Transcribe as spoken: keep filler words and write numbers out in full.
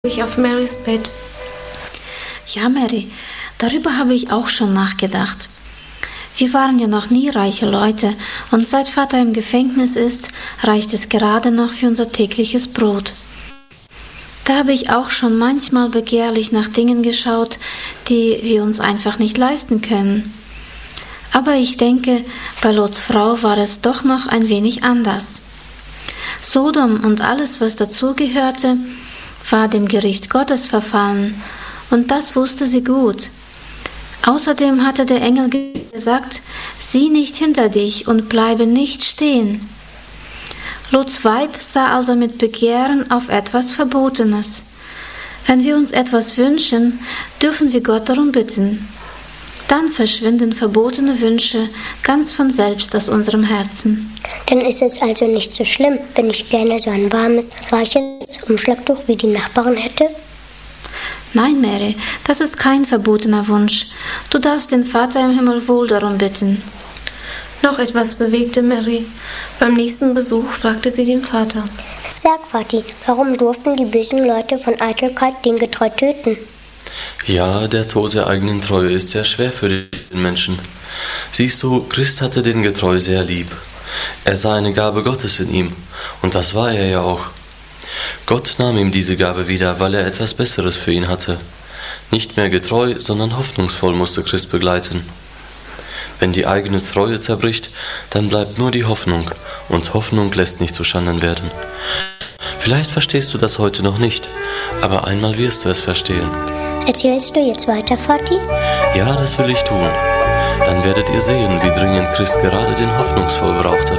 ich auf Marys Bett. Ja, Mary, darüber habe ich auch schon nachgedacht. Wir waren ja noch nie reiche Leute und seit Vater im Gefängnis ist, reicht es gerade noch für unser tägliches Brot. Da habe ich auch schon manchmal begehrlich nach Dingen geschaut, die wir uns einfach nicht leisten können. Aber ich denke, bei Lots Frau war es doch noch ein wenig anders. Sodom und alles, was dazugehörte, war dem Gericht Gottes verfallen, und das wusste sie gut. Außerdem hatte der Engel gesagt, sieh nicht hinter dich und bleibe nicht stehen. Lots Weib sah also mit Begehren auf etwas Verbotenes. Wenn wir uns etwas wünschen, dürfen wir Gott darum bitten. Dann verschwinden verbotene Wünsche ganz von selbst aus unserem Herzen. Dann ist es also nicht so schlimm, wenn ich gerne so ein warmes, weiches Umschlagtuch wie die Nachbarin hätte? Nein, Mary, das ist kein verbotener Wunsch. Du darfst den Vater im Himmel wohl darum bitten. Noch etwas bewegte Mary. Beim nächsten Besuch fragte sie den Vater. Sag, Vati, warum durften die bösen Leute von Eitelkeit den getreu töten? Ja, der Tod der eigenen Treue ist sehr schwer für den Menschen. Siehst du, Christ hatte den Getreu sehr lieb. Er sah eine Gabe Gottes in ihm, und das war er ja auch. Gott nahm ihm diese Gabe wieder, weil er etwas Besseres für ihn hatte. Nicht mehr getreu, sondern hoffnungsvoll musste Christ begleiten. Wenn die eigene Treue zerbricht, dann bleibt nur die Hoffnung, und Hoffnung lässt nicht zuschanden werden. Vielleicht verstehst du das heute noch nicht, aber einmal wirst du es verstehen. Erzählst du jetzt weiter, Vati? Ja, das will ich tun. Dann werdet ihr sehen, wie dringend Christ gerade den Hoffnungsvoll brauchte.